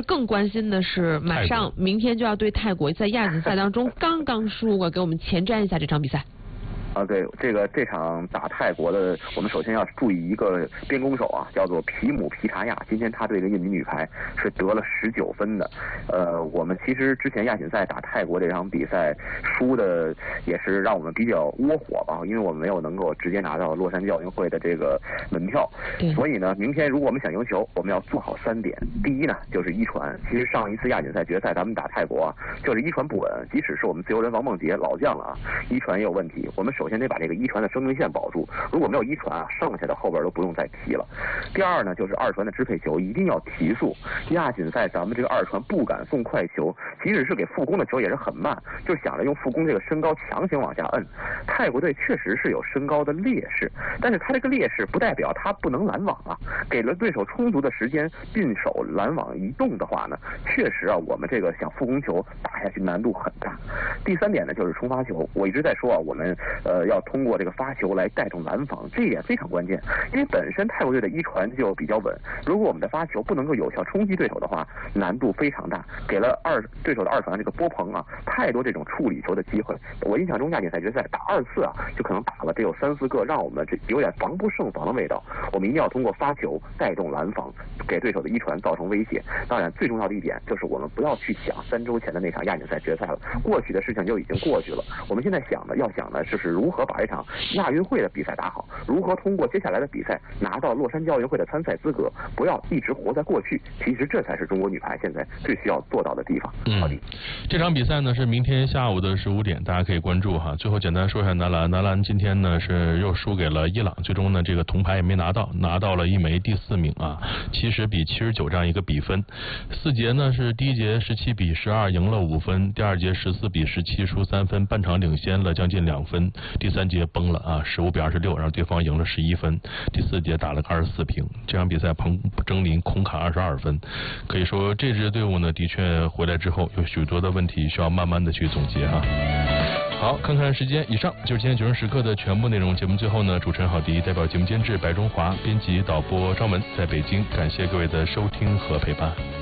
更关心的是，马上明天就要对泰国在亚锦赛当中刚刚输过，给我们前瞻一下这场比赛。 对，这场打泰国的，我们首先要注意一个边攻手啊，叫做皮姆皮查亚。今天他对这个印尼女排是得了19分的。我们其实之前亚锦赛打泰国这场比赛输的也是让我们比较窝火吧，因为我们没有能够直接拿到洛杉矶奥运会的这个门票。所以呢，明天如果我们想赢球，我们要做好3点。第一呢，就是一传。其实上一次亚锦赛决赛咱们打泰国啊，就是一传不稳，即使是我们自由人王梦洁老将了啊，一传也有问题。我们首先得把这个一传的生命线保住，如果没有一传啊，剩下的后边都不用再提了。第二呢，就是二传的支配球一定要提速。亚锦赛咱们这个二传不敢送快球，即使是给副攻的球也是很慢，就想着用副攻这个身高强行往下摁。泰国队确实是有身高的劣势，但是他这个劣势不代表他不能拦网啊。给了对手充足的时间并手拦网移动的话呢，确实啊，我们这个想副攻球打下去难度很大。第3点呢，就是冲发球。我一直在说啊，我们要通过这个发球来带动拦防，这一点非常关键。因为本身泰国队的一传就比较稳，如果我们的发球不能够有效冲击对手的话，难度非常大。给了对手的二传这个波鹏啊，太多这种处理球的机会。我印象中亚锦赛决赛打2次啊，就可能打了得有3、4个，让我们这有点防不胜防的味道。我们一定要通过发球带动拦防，给对手的一传造成威胁。当然，最重要的一点就是我们不要去想3周前的那场亚锦赛决赛了，过去的事情就已经过去了。我们现在要想的就是如何把这场亚运会的比赛打好，如何通过接下来的比赛拿到洛杉矶奥运会的参赛资格，不要一直活在过去。其实这才是中国女排现在最需要做到的地方。好的， 这场比赛呢是明天下午的15点，大家可以关注哈。最后简单说一下男篮，男篮今天呢是又输给了伊朗，最终呢这个铜牌也没拿到，拿到了一枚第4名啊，70比79这样一个比分。4节呢是第一节17比12赢了5分，第2节14比17输3分，半场领先了将近2分，第3节崩了啊，15比26让对方赢了11分，第4节打了个24平。这场比赛彭征林空砍22分，可以说这支队伍呢的确回来之后有许多的问题需要慢慢的去总结啊。好，看看时间，以上就是今天90时刻的全部内容。节目最后呢，主持人郝迪代表节目监制白中华，编辑导播张文在北京，感谢各位的收听和陪伴。